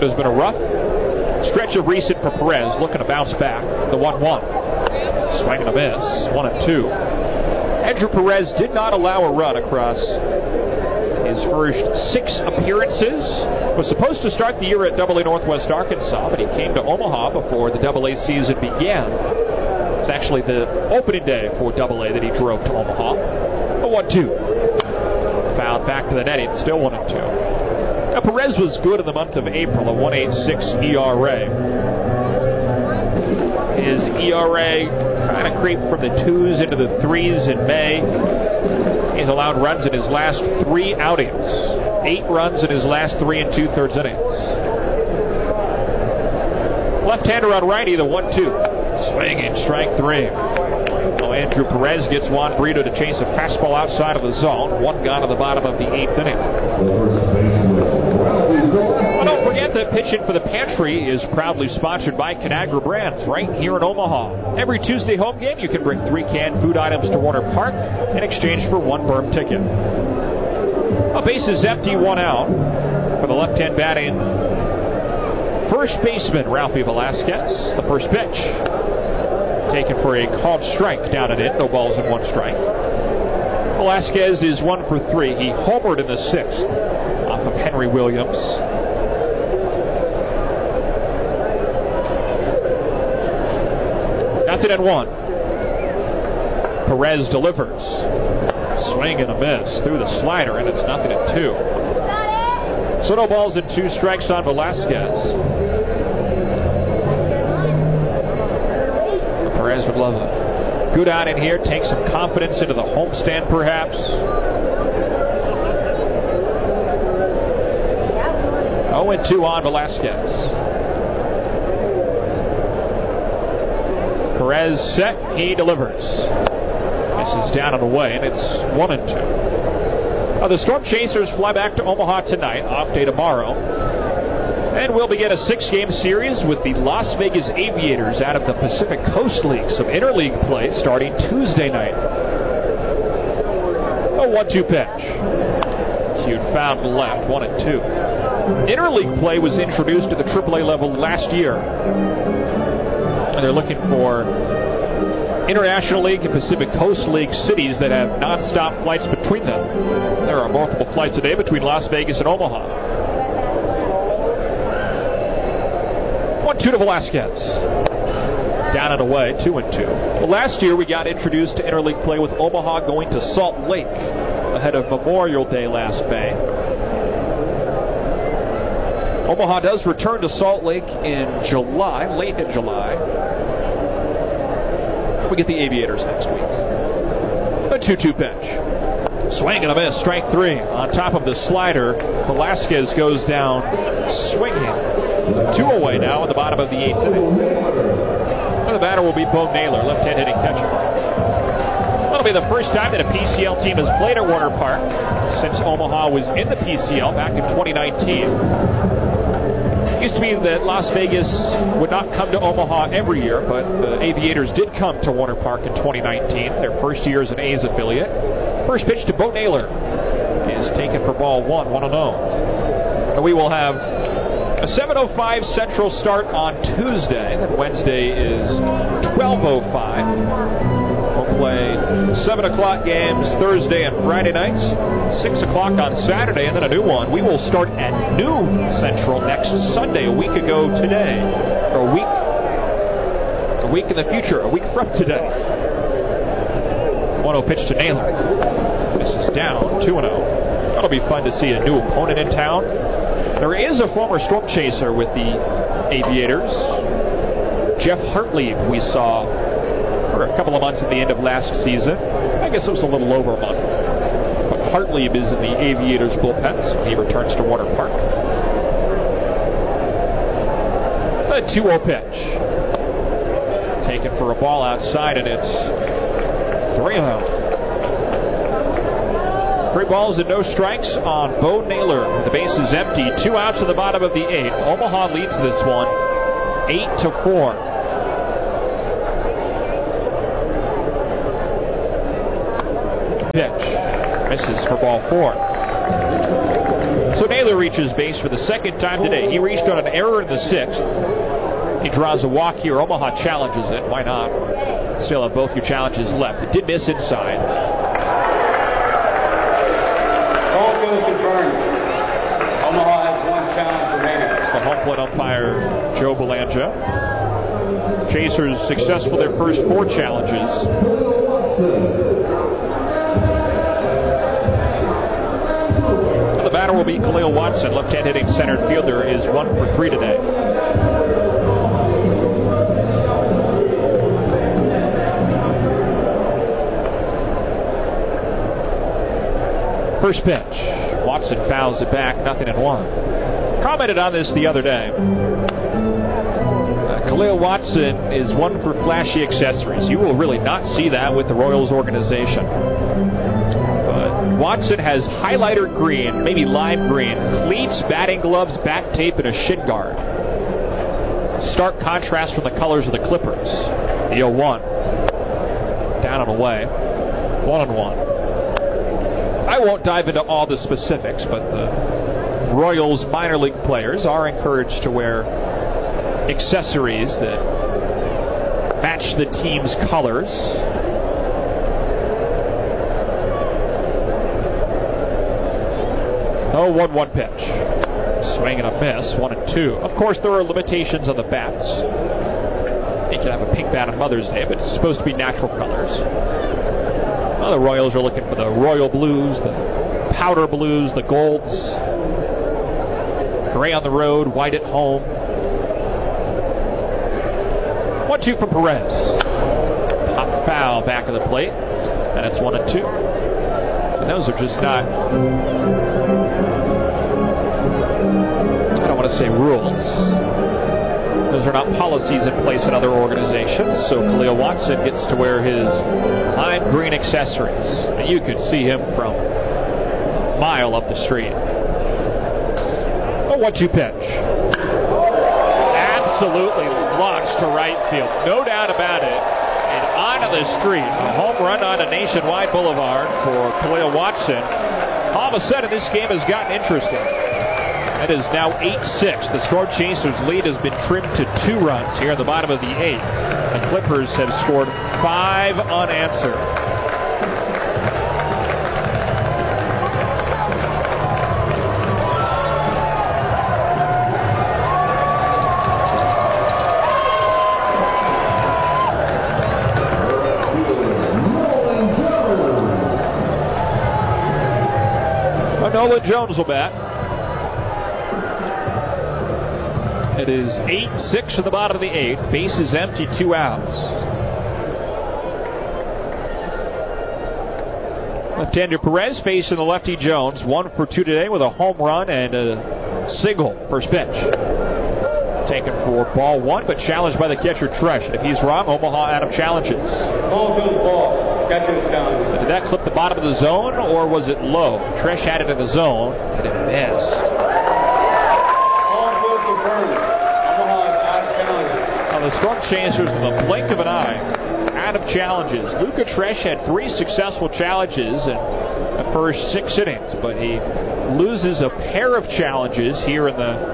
It has been a rough stretch of recent for Perez, looking to bounce back. The 1-1. Swing and a miss. 1-2. Andrew Perez did not allow a run across his first 6 appearances. Was supposed to start the year at AA Northwest Arkansas, but he came to Omaha before the AA season began. It's actually the opening day for AA that he drove to Omaha. A 1-2. Fouled back to the netting, still 1-2. Now, Perez was good in the month of April, a 1.86 ERA. His ERA kind of creeped from the 2s into the 3s in May. He's allowed runs in his last 3 outings. 8 runs in his last 3 2/3 innings. Left-hander on righty, the 1-2. Swinging, strike 3. Oh, Andrew Perez gets Juan Brito to chase a fastball outside of the zone. 1 gone to the bottom of the 8th inning. Well, don't forget that Pitching for the Pantry is proudly sponsored by Conagra Brands right here in Omaha. Every Tuesday home game, you can bring 3 canned food items to Warner Park in exchange for 1 berm ticket. A base is empty, 1 out for the left-hand batting first baseman, Ralphie Velasquez. The first pitch taken for a called strike down and in. No balls and 1 strike. Velasquez is 1 for 3. He homered in the 6th off of Henry Williams. Nothing and 1. Perez delivers. Swing and a miss through the slider, and it's 0-2. So no balls and 2 strikes on Velasquez. Perez would love a good outing here, take some confidence into the homestand perhaps. 0-2 on Velasquez. Perez set, he delivers. This is down and away, and it's 1-2. The Storm Chasers fly back to Omaha tonight, off day tomorrow. And we'll begin a 6-game series with the Las Vegas Aviators out of the Pacific Coast League. Some interleague play starting Tuesday night. A 1-2 pitch. Cute foul to the left, 1-2. Interleague play was introduced to the AAA level last year. And they're looking for International League and Pacific Coast League cities that have non-stop flights between them. There are multiple flights a day between Las Vegas and Omaha. 1-2 to Velasquez. Down and away, 2-2. Well, last year we got introduced to interleague play with Omaha going to Salt Lake ahead of Memorial Day last May. Omaha does return to Salt Lake in July, late in July. We get the Aviators next week. A 2-2 pitch. Swing and a miss, strike 3. On top of the slider, Velasquez goes down swinging. 2 away now at the bottom of the 8th inning. And the batter will be Bo Naylor, left-hand hitting catcher. That'll be the first time that a PCL team has played at Warner Park since Omaha was in the PCL back in 2019. It used to be that Las Vegas would not come to Omaha every year, but the Aviators did come to Warner Park in 2019, their first year as an A's affiliate. First pitch to Bo Naylor is taken for ball 1, 1-0. And we will have a 7:05 Central start on Tuesday. Then Wednesday is 12:05. We'll play 7 o'clock games Thursday and Friday nights, 6 o'clock on Saturday, and then a new one. We will start at noon Central next Sunday, a week ago today, or a week in the future, a week from today. 1-0 pitch to Naylor. This is down, 2-0. That'll be fun to see a new opponent in town. There is a former Storm Chaser with the Aviators. Jeff Hartlieb we saw for a couple of months at the end of last season. I guess it was a little over a month. But Hartlieb is in the Aviators bullpen, so he returns to Warner Park. The 2-0 pitch. Taken for a ball outside, and it's 3-0. 3 balls and no strikes on Bo Naylor. The base is empty. 2 outs at the bottom of the 8th. Omaha leads this one 8-4. Pitch. Misses for ball 4. So Naylor reaches base for the second time today. He reached on an error in the sixth. He draws a walk here. Omaha challenges it. Why not? Still have both your challenges left. It did miss inside. All goes confirmed. Omaha has one challenge remaining. It's the home plate umpire, Joe Belanja. Chasers successful their first 4 challenges. The batter will be Khalil Watson. Left-hand hitting center fielder is 1 for 3 today. First pitch. Watson fouls it back, 0-1. Commented on this the other day. Khalil Watson is 1 for flashy accessories. You will really not see that with the Royals organization. But Watson has highlighter green, maybe lime green, cleats, batting gloves, back tape, and a shin guard. Stark contrast from the colors of the Clippers. The 0-1. Down and away. 1-1. I won't dive into all the specifics, but the Royals minor league players are encouraged to wear accessories that match the team's colors. Oh, 1-1 pitch. Swing and a miss, 1-2. Of course, there are limitations on the bats. You can have a pink bat on Mother's Day, but it's supposed to be natural colors. Well, the Royals are looking for the royal blues, the powder blues, the golds. Gray on the road, white at home. 1-2 from Perez. Pop foul back of the plate. And it's 1-2. And those are just not, I don't want to say rules. Those are not policies in place in other organizations. So Khalil Watson gets to wear his lime green accessories. And you could see him from a mile up the street. A 1-2 pitch. Absolutely launched to right field. No doubt about it. And onto the street. A home run on a Nationwide Boulevard for Khalil Watson. All of a sudden, this game has gotten interesting. It is now 8-6. The Storm Chasers' lead has been trimmed to 2 runs here at the bottom of the 8th. The Clippers have scored 5 unanswered. Nolan Jones will bat. It is 8-6 at the bottom of the 8th. Base is empty, 2 outs. Left-hander Perez facing the lefty Jones. 1 for 2 today with a home run and a single. First pitch. Taken for ball 1, but challenged by the catcher Tresh. If he's wrong, Omaha out of challenges. Ball goes ball. Catcher's challenge. So did that clip the bottom of the zone, or was it low? Tresh had it in the zone, and it missed. Ball goes confirmed. Omaha is out of challenges. Now the Storm Chasers, in the blink of an eye, out of challenges. Luca Tresh had 3 successful challenges in the first 6 innings, but he loses a pair of challenges here in the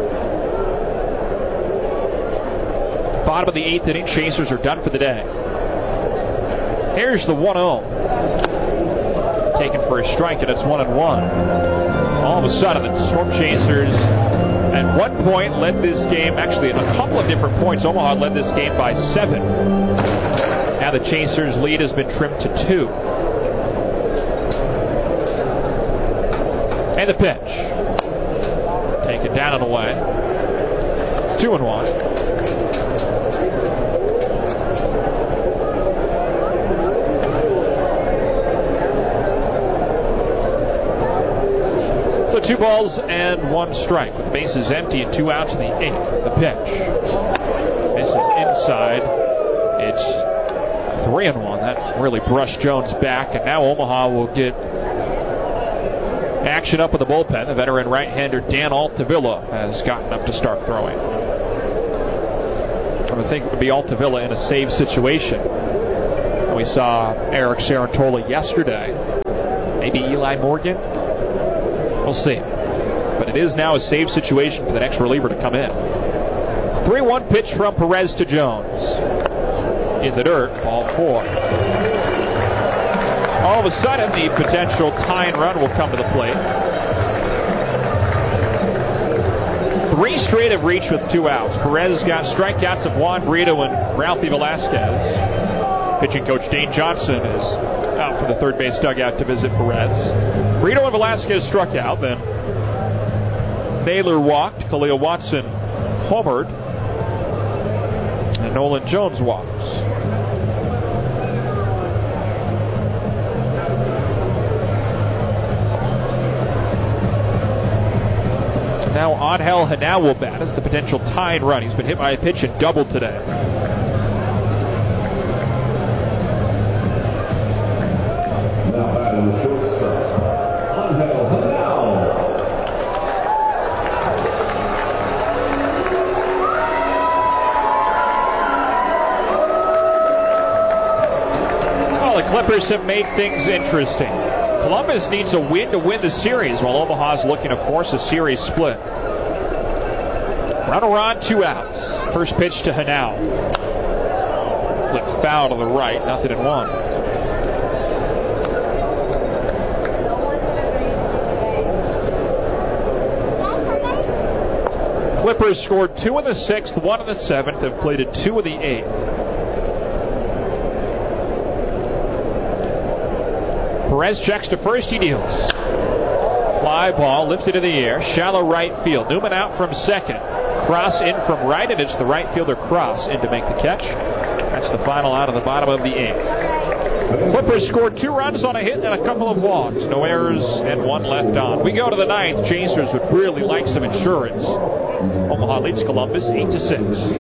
bottom of the 8th inning. Chasers are done for the day. Here's the 1-0. Taken for a strike, and it's 1-1. All of a sudden, the Storm Chasers at one point led this game, actually at a couple of different points, Omaha led this game by 7. Now the Chasers' lead has been trimmed to 2. And the pitch. Taken down and away. It's 2-1. So 2 balls and 1 strike with the bases empty and 2 outs in the 8th. The pitch. This is inside. It's 3-1. That really brushed Jones back, and now Omaha will get action up with the bullpen. The veteran right-hander Dan Altavilla has gotten up to start throwing. I would think it would be Altavilla in a save situation. We saw Eric Sarantola yesterday. Maybe Eli Morgan. We'll see. But it is now a save situation for the next reliever to come in. 3-1 pitch from Perez to Jones. In the dirt, ball 4. All of a sudden, the potential tying run will come to the plate. 3 straight have reached with 2 outs. Perez got strikeouts of Juan Brito and Ralphie Velasquez. Pitching coach Dane Johnson is out for the third base dugout to visit Perez. Brito and Velasquez struck out. Then Naylor walked. Khalil Watson homered. And Nolan Jones walks. Now Angel Henao will bat as the potential tying run. He's been hit by a pitch and doubled today. Now batting the shortstop, Angel Henao. Well, the Clippers have made things interesting. Columbus needs a win to win the series, while Omaha's looking to force a series split. Runner on, 2 outs. First pitch to Henao. Flip foul to the right, 0-1. Clippers scored 2 in the 6th, 1 in the 7th, have plated 2 in the 8th. Perez checks to first, he deals. Fly ball lifted in the air, shallow right field. Newman out from second. Cross in from right, and it's the right fielder Cross in to make the catch. That's the final out of the bottom of the 8th. Clippers scored 2 runs on a hit and a couple of walks. No errors and 1 left on. We go to the 9th. Chasers would really like some insurance. Omaha leads Columbus 8-6.